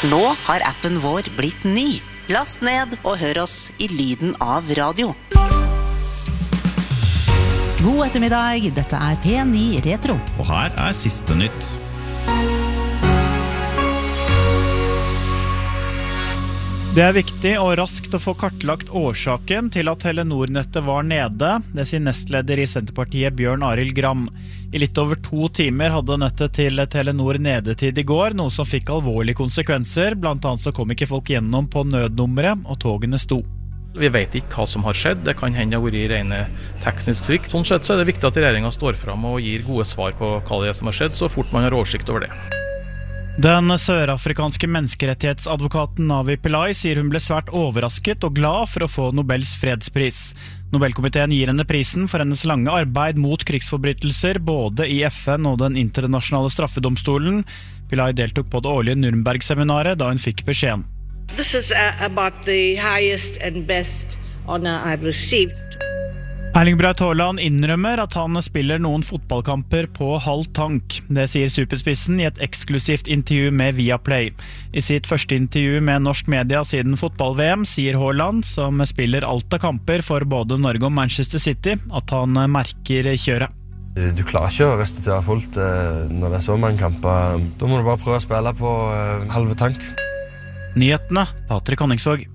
Nå har appen vår blitt ny. Last ned og hør oss i lyden av radio. God ettermiddag, dette P9 Retro. Og her siste nytt. Det viktig og raskt å få kartlagt årsaken til at Telenor-nettet var nede, det sier nestleder i Senterpartiet Bjørn Arild Gram. I litt over 2 timer hadde nettet til Telenor nedetid i går, noe som fikk alvorlige konsekvenser. Blant annet så kom ikke folk gjennom på nødnummeret, og togene sto. Vi vet ikke hva som har skjedd, det kan hende det har vært rene teknisk svikt. Sånn sett så det viktig at regjeringen står frem og gir gode svar på hva det som har skjedd, så fort man har oversikt over det. Den sørafrikanske menneskerettighetsadvokaten Navi Pillay sier hun ble svært overrasket og glad for å få Nobels fredspris. Nobelkomiteen gir henne prisen for hennes lange arbeid mot krigsforbrytelser både i FN og den internasjonale straffedomstolen. Pillay deltok på det årlige Nürnberg-seminaret da hun fikk beskjeden. This is about the highest and best honor I've received. Erling Braut Haaland innrømmer at han spiller noen fotballkamper på halv tank. Det sier superspissen i et eksklusivt intervju med Viaplay. I sitt første intervju med norsk media siden fotball-VM sier Haaland, som spiller alt av kamper for både Norge og Manchester City, at han merker kjøret. Du klarer ikke å restituere fullt når det så mange kamper. Da må du bare prøve å spille på halve tank. Nyhetene, Patrick Honningsvåg.